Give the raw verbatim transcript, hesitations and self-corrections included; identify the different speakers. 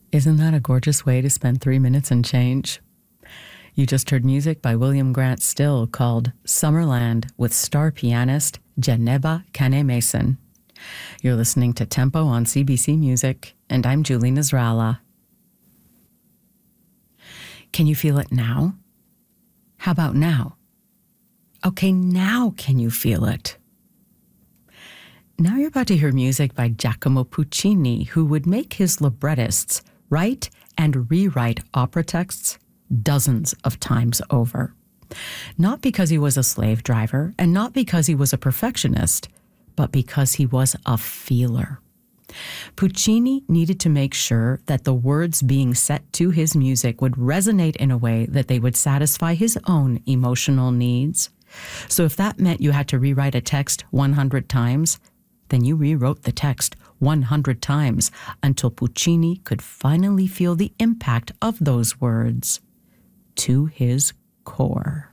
Speaker 1: Isn't that a gorgeous way to spend three minutes and change? You just heard music by William Grant Still called Summerland with star pianist Janeba Kane Mason. You're listening to Tempo on C B C Music, and I'm Julie Nasrallah. Can you feel it now? How about now? Okay, now can you feel it? Now you're about to hear music by Giacomo Puccini, who would make his librettists write and rewrite opera texts dozens of times over. Not because he was a slave driver, and not because he was a perfectionist, but because he was a feeler. Puccini needed to make sure that the words being set to his music would resonate in a way that they would satisfy his own emotional needs. So if that meant you had to rewrite a text one hundred times, then you rewrote the text one hundred times until Puccini could finally feel the impact of those words to his core.